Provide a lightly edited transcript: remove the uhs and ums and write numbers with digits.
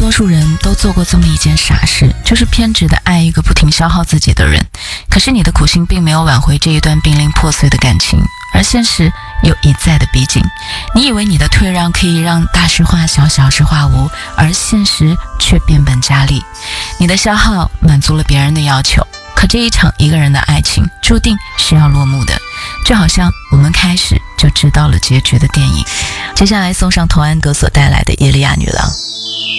多数人都做过这么一件傻事，就是偏执的爱一个不停消耗自己的人。可是你的苦心并没有挽回这一段濒临破碎的感情，而现实又一再的逼近。你以为你的退让可以让大事化小，小事化无，而现实却变本加厉。你的消耗满足了别人的要求，可这一场一个人的爱情注定是要落幕的，就好像我们开始就知道了结局的电影。接下来送上童安格所带来的《耶利亚女郎》。